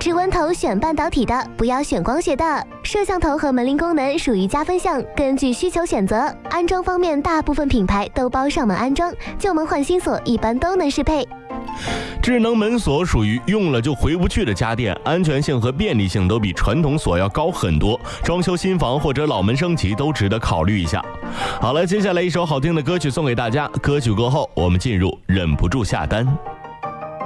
指纹头选半导体的，不要选光学的。摄像头和门铃功能属于加分项，根据需求选择。安装方面，大部分品牌都包上门安装，旧门换新锁一般都能适配。 智能门锁属于用了就回不去的家电，安全性和便利性都比传统锁要高很多，装修新房或者老门升级都值得考虑一下。好了，接下来一首好听的歌曲送给大家，歌曲过后我们进入忍不住下单。